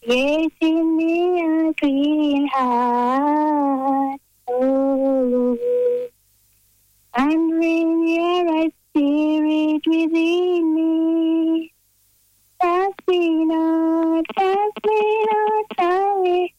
Yes, in me a clean heart. Oh, and when your right spirit within me, cast me not away